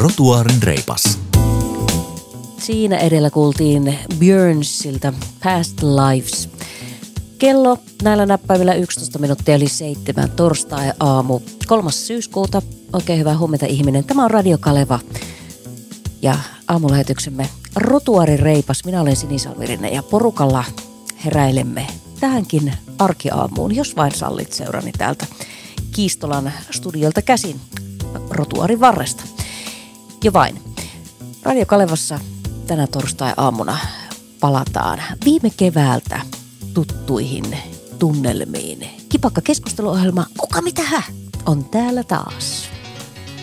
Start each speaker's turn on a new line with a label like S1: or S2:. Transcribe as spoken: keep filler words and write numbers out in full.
S1: Rotuaarin reipas.
S2: Siinä edellä kuultiin Björnsiltä Past Lives. Kello näillä näppäimillä yksitoista minuuttia eli seitsemän torstai-aamu. kolmas syyskuuta. Oikein hyvää huomenta ihminen. Tämä on Radio Kaleva ja aamulähetyksemme Rotuaarin reipas. Minä olen Sini Salmirinen ja porukalla heräilemme tähänkin arkiaamuun, jos vain sallit seurani täältä Kiistolan studiolta käsin Rotuaarin varresta. Jo vain. Radio Kalevassa tänä torstai-aamuna palataan viime keväältä tuttuihin tunnelmiin. Kipakka keskusteluohjelma Kuka mitä hä on täällä taas.